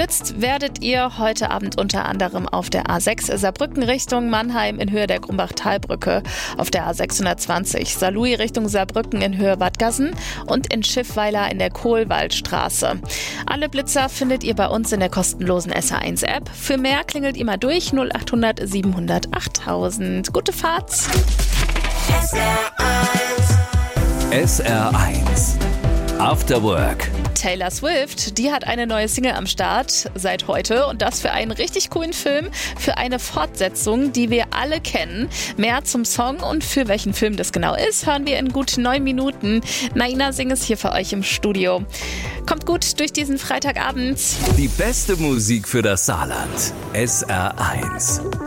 Gestürzt werdet ihr heute Abend unter anderem auf der A6 Saarbrücken Richtung Mannheim in Höhe der Grumbach-Talbrücke, auf der A620 Saarlouis Richtung Saarbrücken in Höhe Wadgassen und in Schiffweiler in der Kohlwaldstraße. Alle Blitzer findet ihr bei uns in der kostenlosen SR1-App. Für mehr klingelt ihr mal durch 0800 700 8000. Gute Fahrt! SR1 After Work. Taylor Swift, die hat eine neue Single am Start seit heute und das für einen richtig coolen Film, für eine Fortsetzung, die wir alle kennen. Mehr zum Song und für welchen Film das genau ist, hören wir in gut 9 Minuten. Naina Singh ist hier für euch im Studio. Kommt gut durch diesen Freitagabend. Die beste Musik für das Saarland. SR1.